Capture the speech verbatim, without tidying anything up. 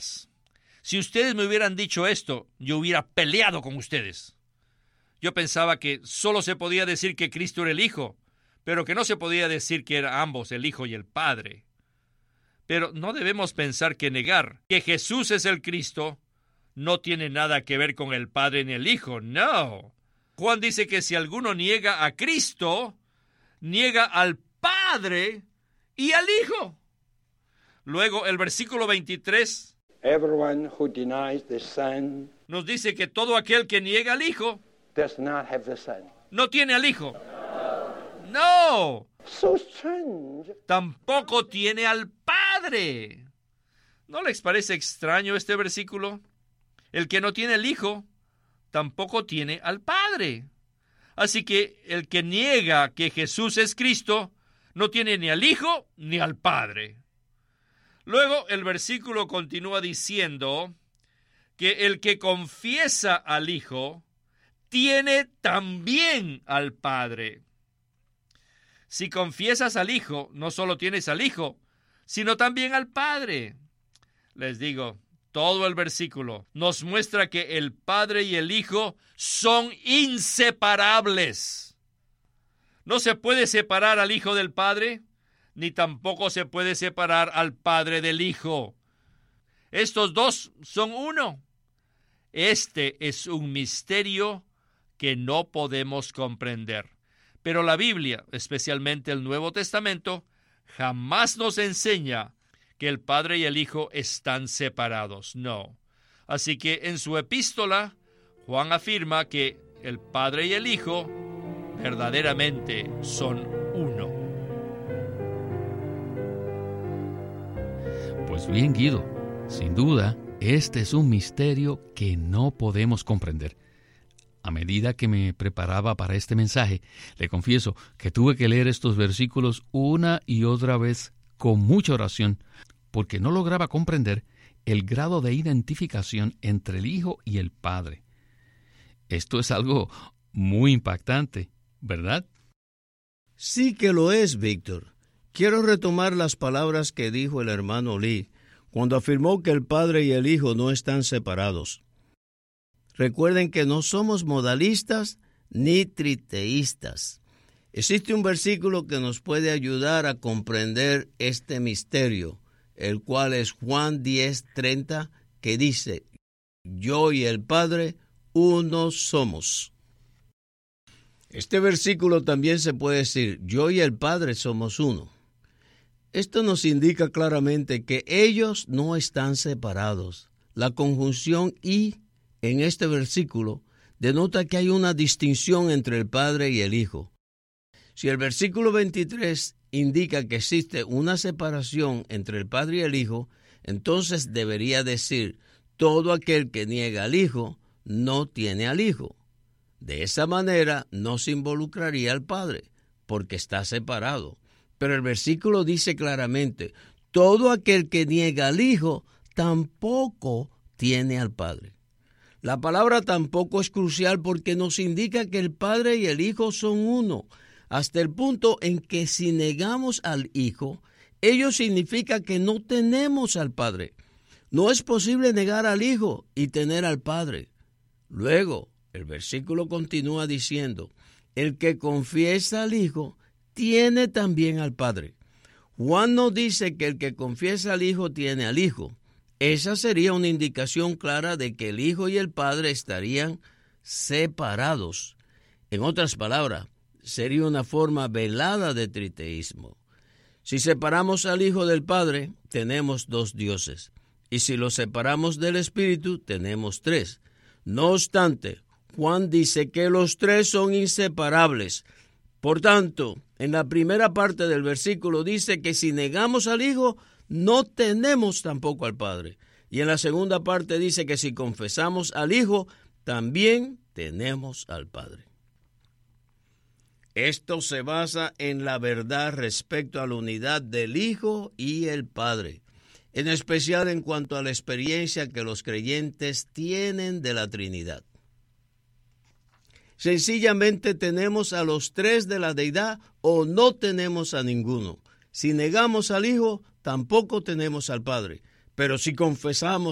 veras, si ustedes me hubieran dicho esto, yo hubiera peleado con ustedes. Yo pensaba que solo se podía decir que Cristo era el Hijo, pero que no se podía decir que eran ambos, el Hijo y el Padre. Pero no debemos pensar que negar que Jesús es el Cristo no tiene nada que ver con el Padre ni el Hijo. No. Juan dice que si alguno niega a Cristo, niega al Padre y al Hijo. Luego el versículo veintitrés Everyone who denies the Son nos dice que todo aquel que niega al Hijo does not have the Son. no tiene al Hijo. No. So strange. Tampoco tiene al Padre. ¿No les parece extraño este versículo? El que no tiene el Hijo tampoco tiene al Padre. Así que el que niega que Jesús es Cristo no tiene ni al Hijo ni al Padre. Luego el versículo continúa diciendo que el que confiesa al Hijo tiene también al Padre. Si confiesas al Hijo, no solo tienes al Hijo, sino también al Padre. Les digo, todo el versículo nos muestra que el Padre y el Hijo son inseparables. No se puede separar al Hijo del Padre, ni tampoco se puede separar al Padre del Hijo. Estos dos son uno. Este es un misterio que no podemos comprender. Pero la Biblia, especialmente el Nuevo Testamento, jamás nos enseña que el Padre y el Hijo están separados. No. Así que en su epístola, Juan afirma que el Padre y el Hijo verdaderamente son uno. Pues bien, Guido, sin duda, este es un misterio que no podemos comprender. A medida que me preparaba para este mensaje, le confieso que tuve que leer estos versículos una y otra vez con mucha oración, porque no lograba comprender el grado de identificación entre el Hijo y el Padre. Esto es algo muy impactante, ¿verdad? Sí que lo es, Víctor. Quiero retomar las palabras que dijo el hermano Lee cuando afirmó que el Padre y el Hijo no están separados. Recuerden que no somos modalistas ni triteístas. Existe un versículo que nos puede ayudar a comprender este misterio, el cual es Juan diez treinta, que dice: yo y el Padre uno somos. Este versículo también se puede decir: yo y el Padre somos uno. Esto nos indica claramente que ellos no están separados. La conjunción y en este versículo denota que hay una distinción entre el Padre y el Hijo. Si el versículo veintitrés indica que existe una separación entre el Padre y el Hijo, entonces debería decir: todo aquel que niega al Hijo no tiene al Hijo. De esa manera no se involucraría al Padre, porque está separado. Pero el versículo dice claramente: todo aquel que niega al Hijo tampoco tiene al Padre. La palabra tampoco es crucial porque nos indica que el Padre y el Hijo son uno, hasta el punto en que si negamos al Hijo, ello significa que no tenemos al Padre. No es posible negar al Hijo y tener al Padre. Luego, el versículo continúa diciendo: el que confiesa al Hijo tiene también al Padre. Juan no dice que el que confiesa al Hijo tiene al Hijo. Esa sería una indicación clara de que el Hijo y el Padre estarían separados. En otras palabras, sería una forma velada de triteísmo. Si separamos al Hijo del Padre, tenemos dos dioses. Y si lo separamos del Espíritu, tenemos tres. No obstante, Juan dice que los tres son inseparables. Por tanto, en la primera parte del versículo dice que si negamos al Hijo, no tenemos tampoco al Padre. Y en la segunda parte dice que si confesamos al Hijo, también tenemos al Padre. Esto se basa en la verdad respecto a la unidad del Hijo y el Padre, en especial en cuanto a la experiencia que los creyentes tienen de la Trinidad. Sencillamente tenemos a los tres de la deidad o no tenemos a ninguno. Si negamos al Hijo, tampoco tenemos al Padre. Pero si confesamos